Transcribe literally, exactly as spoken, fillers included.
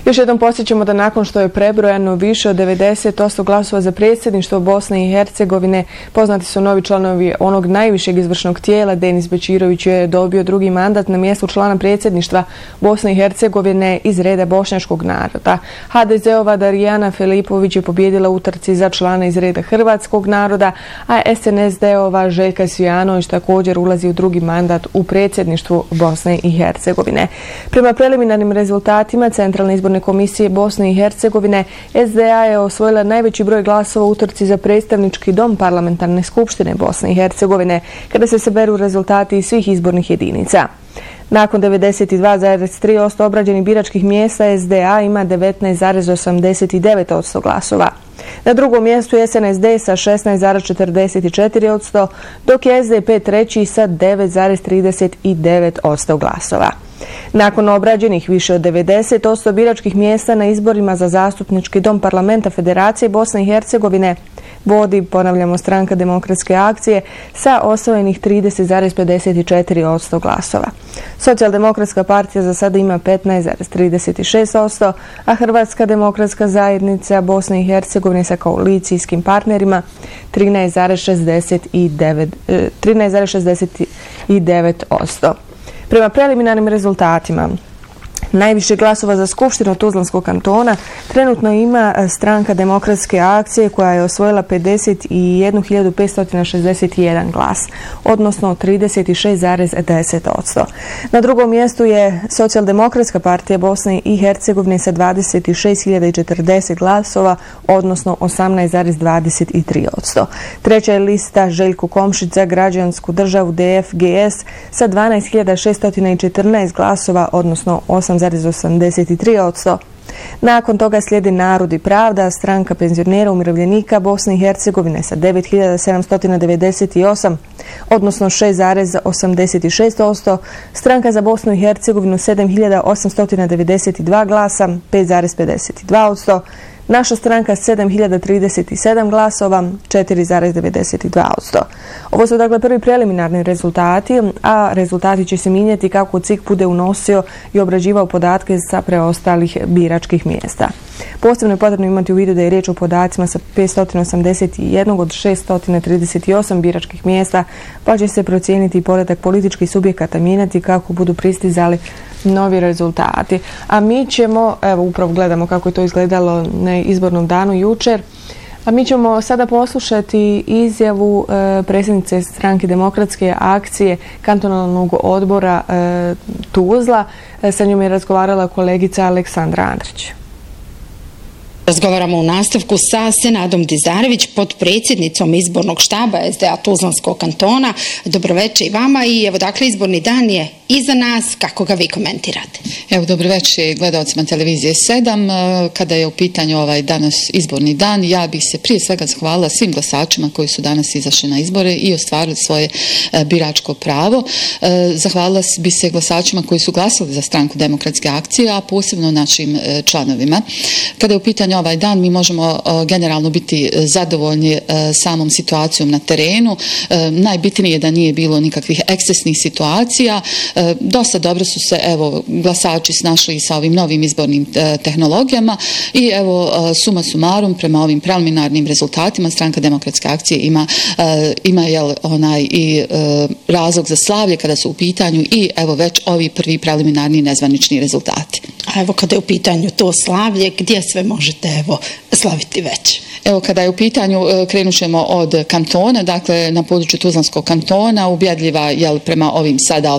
Još jednom podsjećamo da nakon što je prebrojano više od devedeset posto glasova za predsjedništvo Bosne i Hercegovine, poznati su novi članovi onog najvišeg izvršnog tijela. Denis Bećirović je dobio drugi mandat na mjestu člana predsjedništva Bosne i Hercegovine iz reda bošnjačkog naroda. ha de ze-ova Darijana Filipović je pobijedila u utrci za člana iz reda hrvatskog naroda, a es en es de-ova Željka Svijanović također ulazi u drugi mandat u predsjedništvu Bosne i Hercegovine. Prema preliminarnim rezultatima Centralne izborne komisije Bosne i Hercegovine, es de a je osvojila najveći broj glasova u utrci za predstavnički dom Parlamentarne skupštine Bosne i Hercegovine, kada se saberu rezultati iz svih izbornih jedinica. Nakon devedeset dva zarez tri posto obrađenih biračkih mjesta, es de a ima devetnaest zarez osamdeset devet posto glasova. Na drugom mjestu je es en es de sa šesnaest zarez četrdeset četiri posto, dok je es de pe treći sa devet zarez trideset devet posto glasova. Nakon obrađenih više od devedeset posto biračkih mjesta na izborima za zastupnički dom Parlamenta Federacije Bosne i Hercegovine vodi, ponavljamo, Stranka demokratske akcije sa osvojenih trideset zarez pedeset četiri posto glasova. Socijaldemokratska partija za sada ima petnaest zarez trideset šest posto, a Hrvatska demokratska zajednica Bosne i Hercegovine sa koalicijskim partnerima trinaest zarez šezdeset devet posto. Prema preliminarnim rezultatima, najviše glasova za Skupštinu Tuzlanskog kantona trenutno ima Stranka demokratske akcije, koja je osvojila pedeset jednu hiljadu petsto šezdeset jedan glas, odnosno trideset šest zarez deset posto. Na drugom mjestu je Socijaldemokratska partija Bosne i Hercegovine sa dvadeset šest hiljada četrdeset glasova, odnosno osamnaest zarez dvadeset tri posto. Treća je lista Željko Komšić za građansku državu de ef ge es sa dvanaest hiljada šesto četrnaest glasova, odnosno osam zarez osamdeset tri posto. Nakon toga slijedi Narod i pravda, Stranka penzionera umirovljenika Bosne i Hercegovine sa devet hiljada sedamsto devedeset osam, odnosno šest zarez osamdeset šest posto, Stranka za Bosnu i Hercegovinu sedam hiljada osamsto devedeset dva glasa, pet zarez pedeset dva posto, Naša stranka sedam hiljada trideset sedam glasova, četiri zarez devedeset dva posto. Ovo su dakle prvi preliminarni rezultati, a rezultati će se mijenjati kako C I K bude unosio i obrađivao podatke sa preostalih biračkih mjesta. Posebno je potrebno imati u vidu da je riječ o podacima sa petsto osamdeset jedan od šeststo trideset osam biračkih mjesta, pa će se procijeniti i poredak političkih subjekata mijenjati kako budu pristizali novi rezultati. A mi ćemo, evo upravo gledamo kako je to izgledalo na izbornom danu jučer, a mi ćemo sada poslušati izjavu e, predsjednice Stranke demokratske akcije kantonalnog odbora e, Tuzla. E, sa njom je razgovarala kolegica Aleksandra Andrić. Razgovaramo u nastavku sa Senadom Dizarević, potpredsjednicom izbornog štaba es de a Tuzlanskog kantona. Dobroveče i vama, i evo dakle izborni dan je iza nas, kako ga vi komentirate? Evo dobroveče gledalcima televizije sedam. Kada je u pitanju ovaj danas izborni dan, ja bih se prije svega zahvalila svim glasačima koji su danas izašli na izbore i ostvarili svoje biračko pravo. Zahvalila bih se glasačima koji su glasali za Stranku demokratske akcije, a posebno našim članovima. Kada je u pitanju ovaj dan, mi možemo generalno biti zadovoljni samom situacijom na terenu. Najbitnije je da nije bilo nikakvih ekscesnih situacija. Dosta dobro su se evo glasači snašli sa ovim novim izbornim tehnologijama i evo suma sumarum, prema ovim preliminarnim rezultatima Stranka demokratske akcije ima ima jel onaj i razlog za slavlje kada su u pitanju i evo već ovi prvi preliminarni nezvanični rezultati. A evo kada je u pitanju to slavlje, gdje sve možete evo slaviti već? Evo kada je u pitanju, krenut ćemo od kantona, dakle na području Tuzlanskog kantona, ubjedljiva jel prema ovim sada